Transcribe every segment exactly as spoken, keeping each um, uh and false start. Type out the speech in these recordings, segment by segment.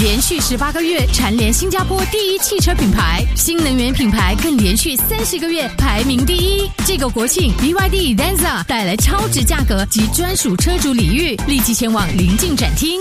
连续十八个月蝉联新加坡第一汽车品牌，新能源品牌更连续三十个月排名第一。这个国庆 B Y D Denza 带来超值价格及专属车主礼遇，立即前往邻近展厅。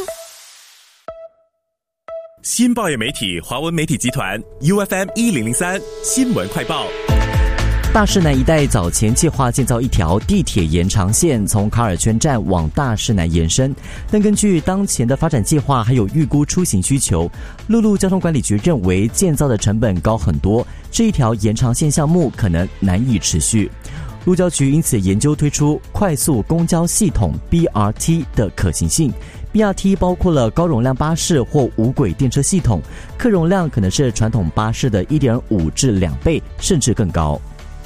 新报业媒体华文媒体集团 U F M 一零零三新闻快报。 大士南一带早前计划建造一条地铁延长线，从卡尔圈站往大士南延伸，但根据当前的发展计划还有预估出行需求，陆路交通管理局认为建造的成本高很多，这一条延长线项目可能难以持续。路交局因此研究推出快速公交系统 B R T 的可行性。B R T 包括了高容量巴士或无轨电车系统，客容量可能是传统巴士的 一点五 至两倍，甚至更高。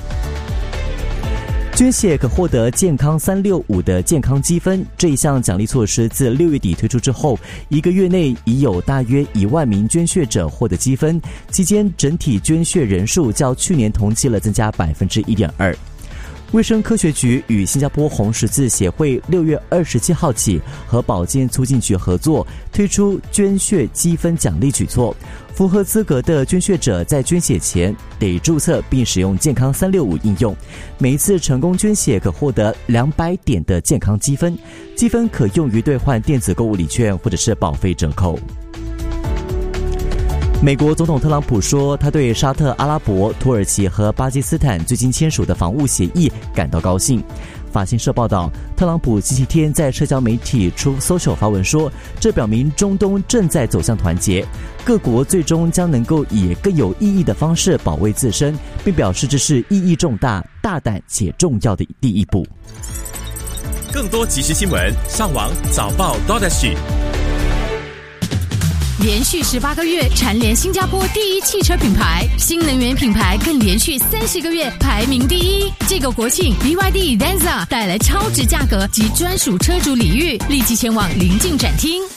捐血可获得健康三六五的健康积分，这一项奖励措施自六月底推出之后，一个月内已有大约一万名捐血者获得积分，期间整体捐血人数较去年同期了增加 百分之一点二。卫生科学局与新加坡红十字协会六月二十七号起和保健促进局合作推出捐血积分奖励举措，符合资格的捐血者在捐血前得注册并使用健康三六五应用，每一次成功捐血可获得两百点的健康积分，积分可用于兑换电子购物礼券或者是保费折扣。美国总统特朗普说，他对沙特阿拉伯、土耳其和巴基斯坦最近签署的防务协议感到高兴。法新社报道，特朗普星期天在社交媒体 Truth Social 发文说，这表明中东正在走向团结，各国最终将能够以更有意义的方式保卫自身，并表示这是意义重大、大胆且重要的第一步。 更多即时新闻，上网早报 .sg。 连续十八个月蝉联新加坡第一汽车品牌，新能源品牌更连续三十个月排名第一。这个国庆 B Y D Denza 带来超值价格及专属车主礼遇，立即前往邻近展厅。